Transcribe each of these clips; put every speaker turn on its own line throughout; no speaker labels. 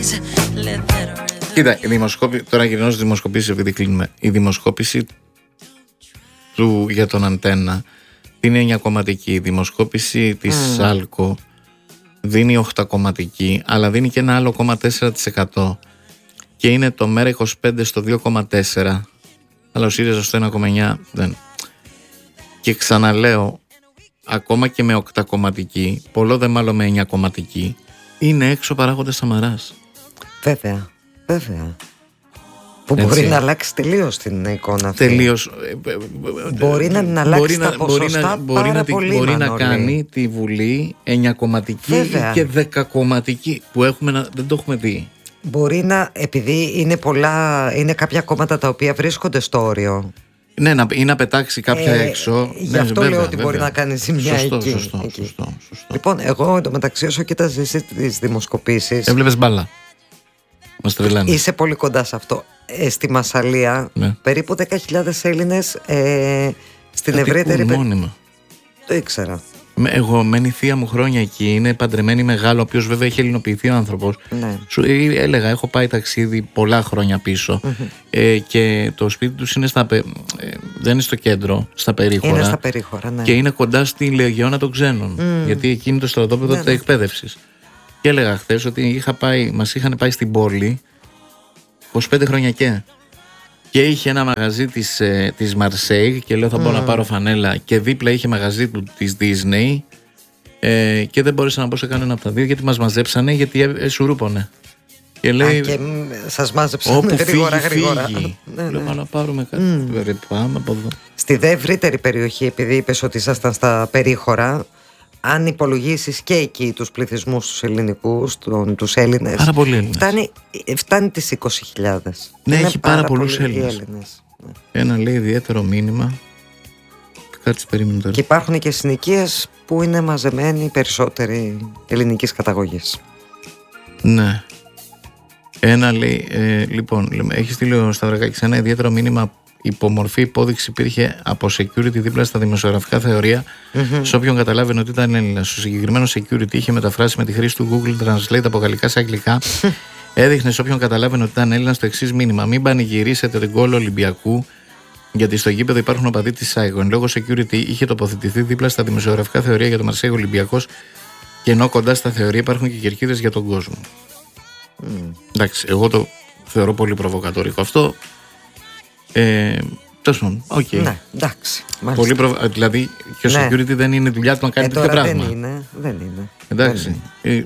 Κοίτα, τώρα γυρνώ στη δημοσκοπήση, επειδή κλείνουμε. Η δημοσκόπηση για τον Αντένα είναι 9 κομματική. Η δημοσκόπηση της Σάλκο δίνει 8 κομματική, αλλά δίνει και ένα άλλο 0,4%. Και είναι το ΜΕΡΑ25 στο 2,4%, αλλά ο ΣΥΡΙΖΑ στο 1,9%. Δεν. Και ξαναλέω, ακόμα και με 8 κομματική, πολλό δε μάλλον με 9 κομματική, είναι έξω παράγοντας Σαμαράς.
Βέβαια. Που μπορεί να αλλάξει τελείως την εικόνα αυτή.
Τελείως.
Μπορεί να την αλλάξει τα ποσοστά πάρα πολύ.
Μπορεί να κάνει τη Βουλή 9 κομματική και 10 κομματική, που δεν το έχουμε δει.
Μπορεί να, επειδή είναι κάποια κόμματα τα οποία βρίσκονται στο όριο.
Ναι, ή να πετάξει κάποια έξω.
Γι' αυτό λέω ότι μπορεί να κάνει ζημιά εκεί.
Σωστό.
Λοιπόν, εγώ εντωμεταξύ όσο κοίταζα εσύ τις δημοσκοπήσεις.
Έβλεπες μπάλα. Μας τρελάνε.
Είσαι πολύ κοντά σε αυτό. Στη Μασσαλία, περίπου 10.000 Έλληνες στην ευρύτερη
μόνιμα.
Το ήξερα.
Εγώ μένει η θεία μου χρόνια εκεί, είναι παντρεμένη μεγάλο, ο οποίος βέβαια έχει ελληνοποιηθεί ο άνθρωπος.
Ναι.
Σου έλεγα, έχω πάει ταξίδι πολλά χρόνια πίσω και το σπίτι τους είναι δεν είναι στο κέντρο, στα περίχωρα.
Είναι στα περίχωρα, ναι.
Και είναι κοντά στη Λεγεώνα των Ξένων, γιατί εκεί είναι το στρατόπεδο της εκπαίδευσης. Και έλεγα χθες ότι μας είχαν πάει στην πόλη 25 χρόνια και είχε ένα μαγαζί της Μαρσέιγ και λέω θα μπορώ να πάρω φανέλα, και δίπλα είχε μαγαζί της Disney και δεν μπόρεσα να μπω σε κανένα από τα δύο γιατί μας μαζέψανε, γιατί σουρούπωνε. Και λέει
και σας μάζεψαν
όπου
γρήγορα.
Λέω να πάρουμε κάτι. Πάμε από εδώ.
Στη δε ευρύτερη περιοχή, επειδή είπες ότι ήσασταν στα περίχωρα, αν υπολογίσεις και εκεί τους πληθυσμούς τους ελληνικούς, τους Έλληνες,
πάρα πολλοί Έλληνες.
Φτάνει τις 20.000.
Ναι, έχει πάρα πολλούς Έλληνες. Ένα λέει ιδιαίτερο μήνυμα. Κάτσε, περίμενε τώρα.
Και υπάρχουν και συνοικίες που είναι μαζεμένοι περισσότεροι ελληνικής καταγωγής.
Ναι. Ένα λέει, λοιπόν, έχει στείλει ο Σταυρακάκης ένα ιδιαίτερο μήνυμα. Υπομορφή υπόδειξη υπήρχε από security δίπλα στα δημοσιογραφικά θεωρία σε όποιον καταλάβαινε ότι ήταν Έλληνας. Ο συγκεκριμένο security είχε μεταφράσει με τη χρήση του Google Translate από γαλλικά σε αγγλικά. Έδειχνε σε όποιον καταλάβαινε ότι ήταν Έλληνας το εξής μήνυμα: μην πανηγυρίσετε τον γκολ Ολυμπιακού, γιατί στο γήπεδο υπάρχουν οπαδοί της Σάιγον. Λόγω security είχε τοποθετηθεί δίπλα στα δημοσιογραφικά θεωρία για το Μαρσέιγ Ολυμπιακός, και ενώ κοντά στα θεωρία υπάρχουν και κερκίδες για τον κόσμο. Εντάξει, εγώ το θεωρώ πολύ προβοκατορικό αυτό. Τόσο, οκ.
Ναι, εντάξει.
Πολύ δηλαδή και ο security δεν είναι δουλειά του να κάνει τέτοιο πράγμα.
Δεν είναι.
Εντάξει.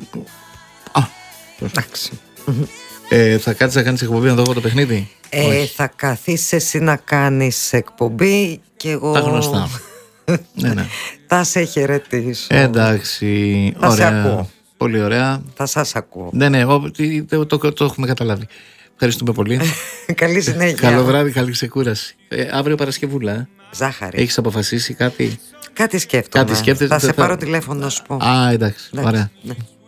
Εντάξει.
Θα κάτσεις να κάνεις εκπομπή να δω εγώ το παιχνίδι?
Θα καθίσεις εσύ να κάνεις εκπομπή και εγώ
τα γνωστά. Ναι.
Θα σε χαιρετήσω.
Εντάξει.
Θα σε ακούω.
Πολύ ωραία.
Θα σας ακούω.
Ναι, το έχουμε καταλάβει. Ευχαριστούμε πολύ.
Καλή συνέχεια.
Καλό βράδυ, καλή ξεκούραση. Αύριο Παρασκευούλα.
Ζάχαρη.
Έχεις αποφασίσει κάτι?
Κάτι σκέφτομαι.
Κάτι σκέφτεσαι?
Θα σε πάρω τηλέφωνο να σου πω.
Εντάξει. Ωραία.
Ναι.